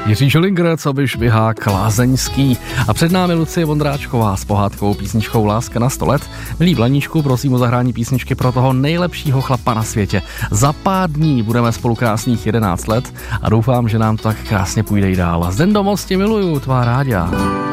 Jiří Žolinger, co by švihák lázeňský. A před námi Lucie Vondráčková s pohádkovou písničkou Láska na 100 let. Milí Blaníčku, prosím o zahrání písničky pro toho nejlepšího chlapa na světě. Za pár dní budeme spolu krásných 11 let a doufám, že nám to tak krásně půjde i dál. Zden do moc tě miluju, tvá Ráďa.